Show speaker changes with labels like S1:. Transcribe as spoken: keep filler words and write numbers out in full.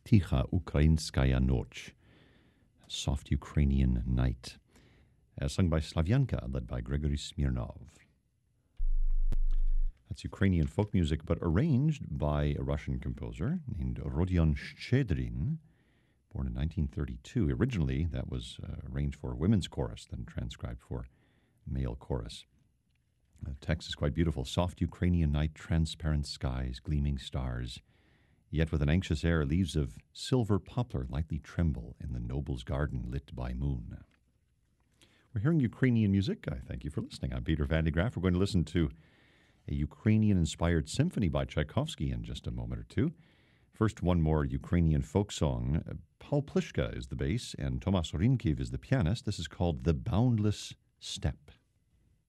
S1: Ticha Ukrainskaya Noch, Soft Ukrainian Night, uh, sung by Slavyanka, led by Gregory Smirnov. That's Ukrainian folk music, but arranged by a Russian composer named Rodion Shchedrin, born in nineteen thirty-two. Originally, that was uh, arranged for a women's chorus, then transcribed for male chorus. The text is quite beautiful. Soft Ukrainian night, transparent skies, gleaming stars. Yet with an anxious air, leaves of silver poplar lightly tremble in the noble's garden lit by moon. We're hearing Ukrainian music. I thank you for listening. I'm Peter Van de Graaff. We're going to listen to a Ukrainian-inspired symphony by Tchaikovsky in just a moment or two. First, one more Ukrainian folk song. Uh, Paul Plishka is the bass, and Tomas Rynkiv is the pianist. This is called The Boundless Steppe.